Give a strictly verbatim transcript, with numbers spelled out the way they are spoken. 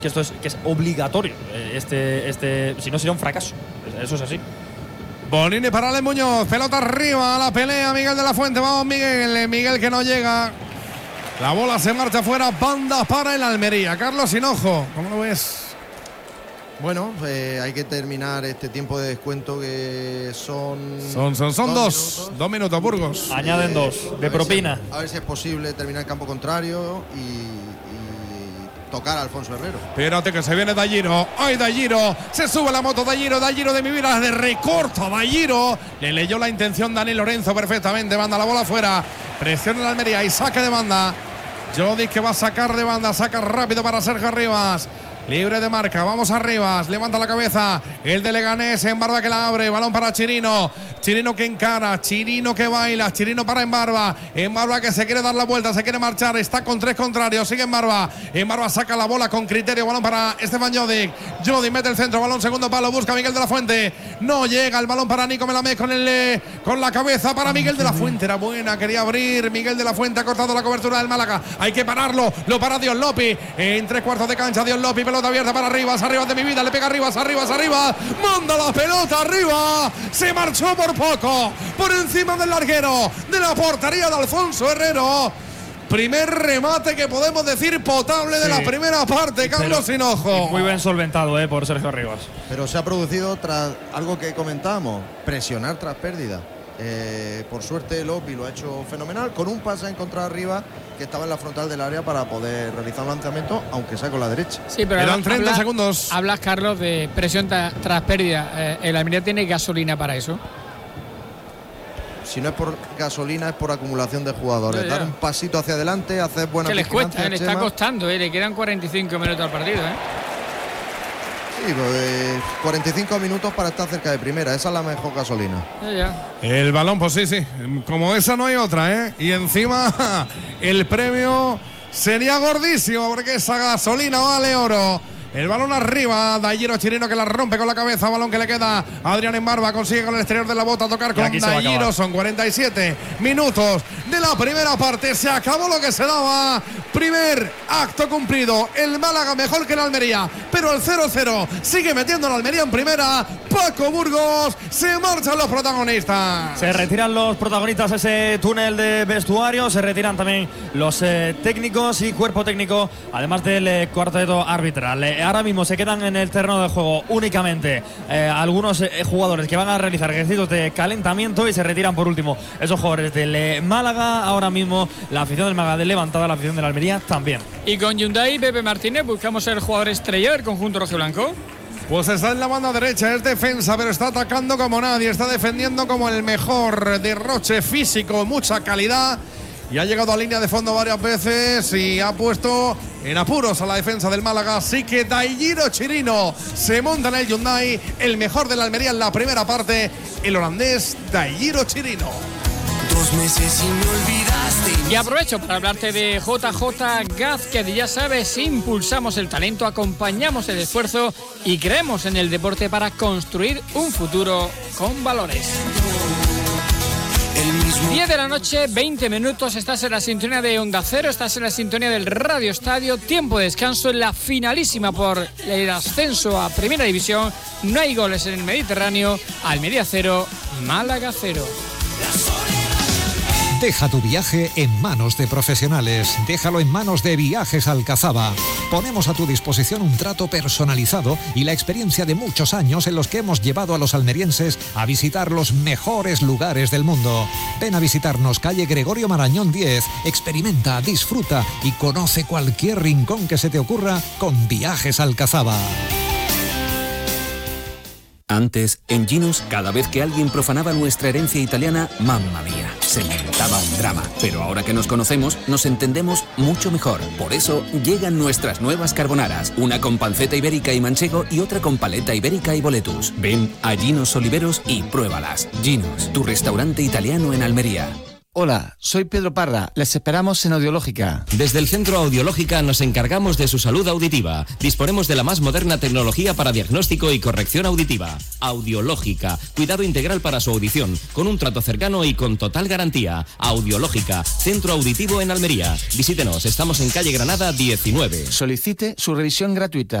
que esto es, que es obligatorio. Este, este, si no sería un fracaso. Eso es así. Bonini para Ale Muñoz, pelota arriba, la pelea Miguel de la Fuente, vamos Miguel, Miguel que no llega. La bola se marcha fuera, banda para el Almería. Carlos Hinojo, ¿cómo lo ves? Bueno, eh, hay que terminar este tiempo de descuento que son… Son, son, son dos, dos minutos, dos minutos Burgos. Añaden eh, dos, de propina. Si, a ver si es posible terminar el campo contrario y, y tocar a Alfonso Herrero. Espérate que se viene Dalliro, ¡ay Dalliro! Se sube la moto Dalliro, Dalliro de mi vida, de recorta Dalliro. Le leyó la intención Dani Lorenzo perfectamente, manda la bola afuera. Presiona el Almería y saque de banda. Jody que va a sacar de banda, saca rápido para Sergio Rivas. Libre de marca, vamos arriba, levanta la cabeza el de Leganés, Embarba que la abre, balón para Chirino, Chirino que encara, Chirino que baila, Chirino para Embarba, Embarba que se quiere dar la vuelta, se quiere marchar, está con tres contrarios, sigue Embarba, Embarba saca la bola con criterio, balón para Estefan Jodic, Jodic mete el centro, balón segundo palo, busca Miguel de la Fuente, no llega el balón para Nico Melamés con, el, con la cabeza para Miguel de la Fuente, era buena, quería abrir, Miguel de la Fuente ha cortado la cobertura del Málaga, hay que pararlo, lo para Dios Lopi, en tres cuartos de cancha, Dios Lopi, pelota abierta para Rivas, arriba de mi vida, le pega Rivas, arriba, arriba, manda la pelota arriba, se marchó por poco, por encima del larguero, de la portería de Alfonso Herrero. Primer remate que podemos decir potable de sí. la primera parte, Carlos Pero, Hinojo. Muy bien solventado eh, por Sergio Rivas. Pero se ha producido tras algo que comentábamos, presionar tras pérdida. Eh, por suerte Lopi lo ha hecho fenomenal, con un pase en contra arriba que estaba en la frontal del área para poder realizar un lanzamiento, aunque sea con la derecha. Sí, pero eran treinta hablas, segundos. Hablas, Carlos, de presión tra tras pérdida. Eh, ¿El Almería tiene gasolina para eso? Si no es por gasolina, es por acumulación de jugadores. Ya, ya. Dar un pasito hacia adelante, hacer buena que les cuesta, eh, le está costando, eh, le quedan cuarenta y cinco minutos al partido. ¿eh? Sí, pues, cuarenta y cinco minutos para estar cerca de primera, esa es la mejor gasolina. Ya, ya. El balón, pues sí, sí, como esa no hay otra, ¿eh? Y encima el premio sería gordísimo porque esa gasolina vale oro. El balón arriba, Dalliro Chirino que la rompe con la cabeza, balón que le queda a Adrián Embarba, consigue con el exterior de la bota tocar con Dalliro, son cuarenta y siete minutos de la primera parte, se acabó lo que se daba, primer acto cumplido, el Málaga mejor que el Almería, pero el cero cero sigue metiendo la Almería en primera, Paco Burgos, se marchan los protagonistas. Se retiran los protagonistas ese túnel de vestuario, se retiran también los eh, técnicos y cuerpo técnico, además del eh, cuarteto arbitral. Eh, Ahora mismo se quedan en el terreno de juego únicamente eh, algunos eh, jugadores que van a realizar ejercicios de calentamiento y se retiran por último esos jugadores del eh, Málaga. Ahora mismo la afición del Málaga levantada, la afición de la Almería también. Y con Hyundai, Pepe Martínez, buscamos el jugador estrella del conjunto rojiblanco. Pues está en la banda derecha, es defensa, pero está atacando como nadie, está defendiendo como el mejor, derroche físico, mucha calidad. Y ha llegado a línea de fondo varias veces y ha puesto en apuros a la defensa del Málaga. Así que Dalliro Chirino se monta en el Hyundai, el mejor de la Almería en la primera parte, el holandés Dalliro Chirino. Dos meses y me olvidaste. Y aprovecho para hablarte de J J Gaz, que ya sabes, impulsamos el talento, acompañamos el esfuerzo y creemos en el deporte para construir un futuro con valores. diez de la noche, veinte minutos, estás en la sintonía de Onda Cero, estás en la sintonía del Radio Estadio, tiempo de descanso en la finalísima por el ascenso a Primera División, no hay goles en el Mediterráneo, Almería cero, Málaga cero. Deja tu viaje en manos de profesionales. Déjalo en manos de Viajes Alcazaba. Ponemos a tu disposición un trato personalizado y la experiencia de muchos años en los que hemos llevado a los almerienses a visitar los mejores lugares del mundo. Ven a visitarnos calle Gregorio Marañón diez. Experimenta, disfruta y conoce cualquier rincón que se te ocurra con Viajes Alcazaba. Antes, en Ginos, cada vez que alguien profanaba nuestra herencia italiana, mamma mía, se montaba un drama. Pero ahora que nos conocemos, nos entendemos mucho mejor. Por eso, llegan nuestras nuevas carbonaras. Una con panceta ibérica y manchego y otra con paleta ibérica y boletus. Ven a Ginos Oliveros y pruébalas. Ginos, tu restaurante italiano en Almería. Hola, soy Pedro Parra. Les esperamos en Audiológica. Desde el Centro Audiológica nos encargamos de su salud auditiva. Disponemos de la más moderna tecnología para diagnóstico y corrección auditiva. Audiológica, cuidado integral para su audición, con un trato cercano y con total garantía. Audiológica, Centro Auditivo en Almería. Visítenos, estamos en calle Granada diecinueve. Solicite su revisión gratuita.